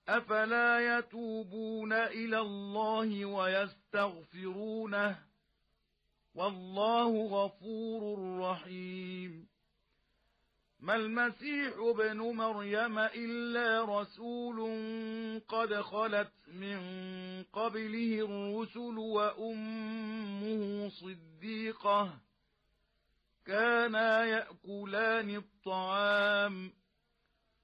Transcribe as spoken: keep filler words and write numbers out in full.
أفلا يتوبون إلى الله ويستغفرونه والله غفور رحيم. ما المسيح ابن مريم إلا رسول قد خلت من قبله الرسل وأمه صديقة كانا يأكلان الطعام